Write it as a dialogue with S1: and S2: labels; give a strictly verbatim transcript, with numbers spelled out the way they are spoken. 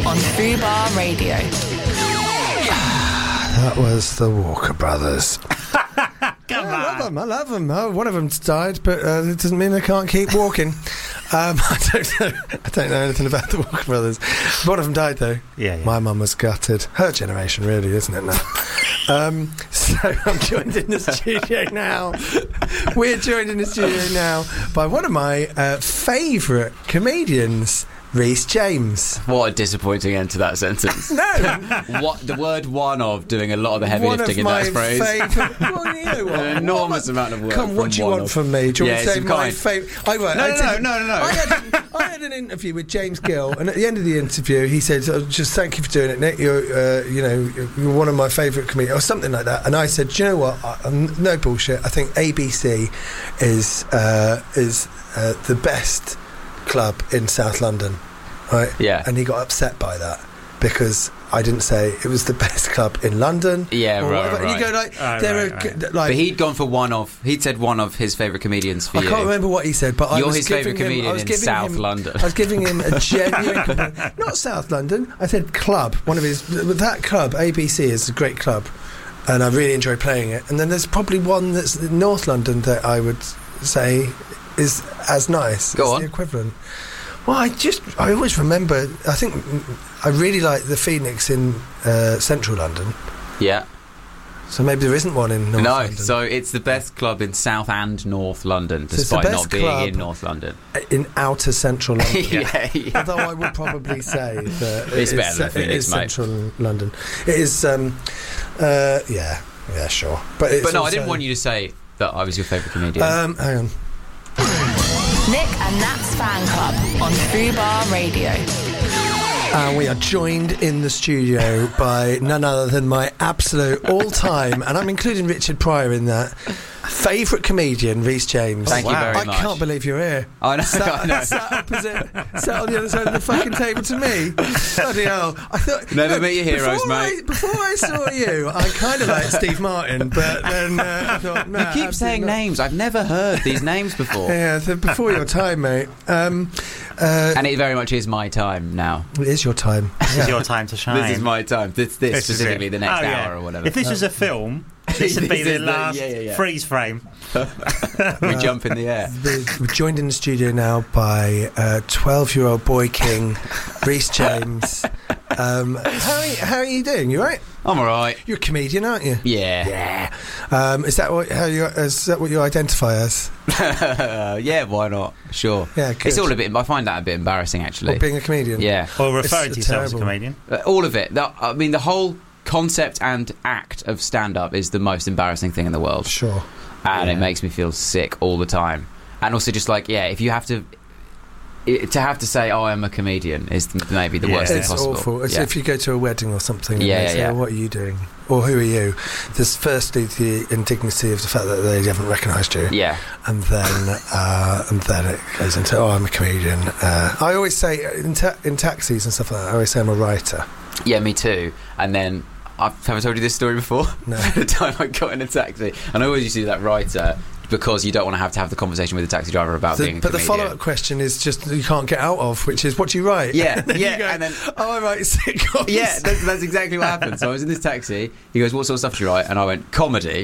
S1: on Fubar Radio.
S2: That was the Walker Brothers.
S3: Come
S2: I love
S3: on.
S2: them. I love them. Oh, one of them's died, but uh, it doesn't mean they can't keep walking. um, I don't know. I don't know anything about the Walker Brothers. One of them died, though.
S3: Yeah, yeah.
S2: My mum was gutted. Her generation, really, isn't it now? um, so I'm joined in the studio now. We're joined in the studio now by one of my uh, favourite comedians, Rhys James.
S4: What a disappointing end to that sentence.
S2: No,
S4: What the word one of doing a lot of the heavy
S2: one
S4: lifting
S2: of
S4: in
S2: my
S4: that phrase.
S2: favourite. Well, you know what?
S4: An enormous amount of work.
S2: Come, what
S4: from
S2: do you
S4: one
S2: want
S4: of.
S2: from me? Do you
S4: Yeah,
S2: want to say
S4: some
S2: my
S4: kind.
S2: favourite? I won't.
S4: No,
S2: I
S4: no,
S2: did-
S4: no, no, no.
S2: I had, I had an interview with James Gill, and at the end of the interview, he said, oh, "Just thank you for doing it, Nick. You're, uh, you know, you're one of my favourite comedians," or something like that. And I said, "Do you know what? I, I'm, no bullshit. I think A B C is uh, is uh, the best club in South London." Right?
S4: Yeah.
S2: And he got upset by that because I didn't say it was the best club in London.
S4: Yeah,
S2: or
S4: right,
S2: whatever.
S4: right.
S2: And you go like,
S3: Oh,
S2: there
S3: right,
S2: are
S3: right.
S2: g- like.
S4: But he'd gone for one of. He'd said one of his favourite comedians for
S2: I
S4: you.
S2: can't remember what he said, but I
S4: You're
S2: was
S4: his
S2: giving
S4: favourite
S2: him, I
S4: comedian
S2: was
S4: in
S2: giving
S4: South
S2: him,
S4: London.
S2: I was giving him a genuine compliment. Not South London. I said club. One of his. That club, A B C, is a great club, and I really enjoy playing it. And then there's probably one that's in North London that I would say is as nice.
S4: Go
S2: as
S4: on.
S2: the equivalent. Well, I just, I always remember, I think I really like the Phoenix in uh, central London,
S4: Yeah.
S2: so maybe there isn't one in North
S4: no,
S2: London.
S4: so it's the best club in South and North London,
S2: So it's the
S4: despite
S2: best
S4: not being
S2: club
S4: in North London.
S2: in outer central London.
S4: yeah, yeah.
S2: Although I would probably say that
S4: It's
S2: it
S4: better
S2: is,
S4: than
S2: it
S4: Phoenix,
S2: is
S4: mate.
S2: central London. It is, um, uh, yeah, yeah, sure. But, it's
S4: But no, I
S2: also-
S4: didn't want you to say that I was your favourite comedian.
S2: Um, hang on.
S1: Nick and Nat's Fan Club on Fubar Radio.
S2: And we are joined in the studio by none other than my absolute all-time, and I'm including Richard Pryor in that, favourite comedian, Rhys James.
S4: Thank you very
S2: I
S4: much.
S2: can't believe you're here.
S4: I know,
S2: Sat,
S4: I know.
S2: sat opposite, sat on the other side of the fucking table to me. Bloody hell! I thought
S4: Never meet your heroes,
S2: before
S4: mate.
S2: I, before I saw you, I kind of liked Steve Martin, but then uh, I thought, no,
S4: you keep
S2: absolutely
S4: saying
S2: not.
S4: names. I've never heard these names before.
S2: Yeah, the, before your time, mate. Um, uh,
S4: And it very much is my time now.
S2: it is your time.
S3: This
S2: Yeah.
S3: is your time to shine.
S4: This is my time. This, this,
S3: This is
S4: specifically
S3: it.
S4: the next
S3: Oh, yeah.
S4: hour or whatever.
S3: If this was a film, this would be
S4: This
S3: the
S4: is the-
S3: last
S4: yeah, yeah, yeah.
S3: freeze frame.
S2: Uh,
S4: we jump in the air.
S2: We're we're joined in the studio now by uh, twelve-year-old boy king, Rhys James. Um, how, are you, how are you doing? You right?
S4: I'm all right.
S2: You're a comedian, aren't you?
S4: Yeah.
S2: Yeah. Um, is that what how you is that what you identify as?
S4: yeah, why not? Sure.
S2: Yeah, good.
S4: It's all a bit. I find that a bit embarrassing, actually.
S2: Or being a comedian?
S4: yeah.
S3: Or referring
S2: It's
S3: to yourself as a
S2: terrible.
S3: comedian.
S4: Uh, all of it. The, I mean, the whole concept and act of stand-up is the most embarrassing thing in the world,
S2: Sure.
S4: and
S3: Yeah.
S4: it makes me feel sick all the time. And also, just like, yeah, if you have to. It, to have to say, "Oh, I'm a comedian," is maybe the
S3: Yeah.
S4: worst thing
S2: It's
S4: possible.
S2: awful. It's
S4: yeah.
S2: if you go to a wedding or something and
S4: Yeah,
S2: they say,
S4: yeah.
S2: oh, what are you doing? Or who are you? There's firstly the indignity of the fact that they haven't recognised you.
S4: yeah.
S2: And then, uh, and then it goes into, oh, I'm a comedian. Uh, I always say in, ta- in taxis and stuff like that. I always say I'm a writer.
S4: Yeah, me too. And then, I've, have I told you this story before?
S2: No.
S4: The time I got in a taxi, and I always used to do that writer because you don't want to have to have the conversation with the taxi driver about
S2: The-
S4: being a
S2: but the
S4: comedian.
S2: follow-up question is just you can't get out of, which is, what do you write?
S4: Yeah,
S2: And then
S4: yeah,
S2: you go,
S4: and then-
S2: oh, I write sitcoms.
S4: Yeah, that's, that's exactly what happened. So I was in this taxi. He goes, "What sort of stuff do you write?" And I went, "Comedy."